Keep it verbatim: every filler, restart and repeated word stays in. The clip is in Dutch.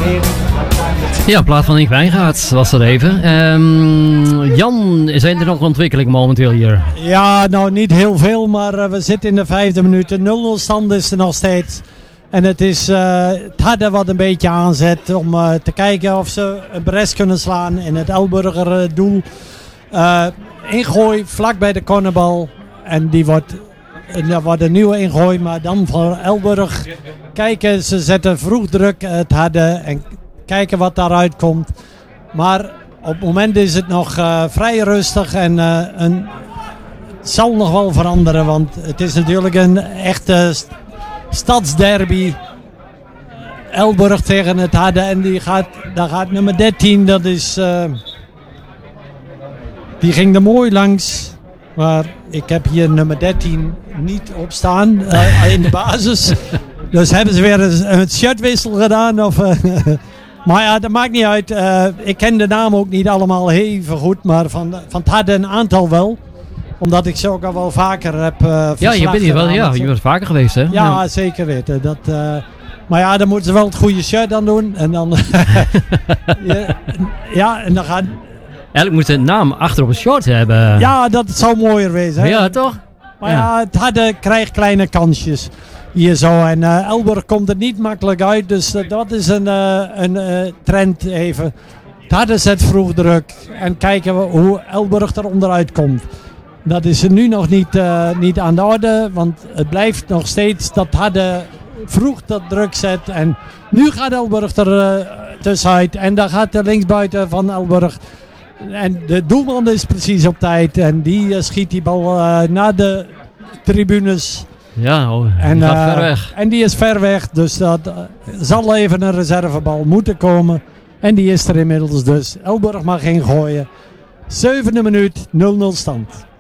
Ja, plaat van Nick Wijngaard was dat even. Um, Jan, zijn er nog ontwikkelingen momenteel hier? Ja, nou niet heel veel, maar uh, we zitten in de vijfde minuut. De nul nul stand is er nog steeds. En het is uh, het hadden wat een beetje aanzet om uh, te kijken of ze een bres kunnen slaan in het Elburger uh, doel. Uh, ingooi vlak bij de cornerbal. En die wordt, uh, wordt een nieuwe ingooi, maar dan voor Elburg. Kijken, ze zetten vroeg druk het hadden en kijken wat daaruit komt. Maar op het moment is het nog uh, vrij rustig en uh, een, het zal nog wel veranderen. Want het is natuurlijk een echte st- stadsderby. Elburg tegen het Hadden en die gaat, daar gaat nummer dertien, dat is... Uh, die ging er mooi langs. Maar ik heb hier nummer dertien niet op staan uh, in de basis. Dus hebben ze weer een, een shirtwissel gedaan of... Uh, Maar ja, dat maakt niet uit. Uh, ik ken de naam ook niet allemaal even goed, maar van, van het hadden een aantal wel. Omdat ik ze ook al wel vaker heb uh, Ja, je bent hier wel, ja, je bent vaker geweest, hè? Ja, ja. Zeker weten. Dat, uh, maar ja, dan moeten ze wel het goede shirt aan doen. En dan... ja, ja, en dan gaat... Eigenlijk moet de naam achter op een short hebben. Ja, dat zou mooier wezen. Hè? Ja, toch? Maar ja, ja het hadden krijgt kleine kansjes. Hier zo. En uh, Elburg komt er niet makkelijk uit. Dus uh, dat is een, uh, een uh, trend even. Het hadden zet vroeg druk. En kijken we hoe Elburg er onderuit komt. Dat is er nu nog niet, uh, niet aan de orde. Want het blijft nog steeds dat hadden vroeg dat druk zet. En nu gaat Elburg er uh, tussenuit. En dan gaat de linksbuiten van Elburg. En de doelman is precies op tijd. En die uh, schiet die bal uh, naar de tribunes. Ja, oh, en, die gaat uh, ver weg. En die is ver weg, dus dat uh, zal even een reservebal moeten komen. En die is er inmiddels dus. Elburg mag geen gooien. Zevende minuut, nul nul stand.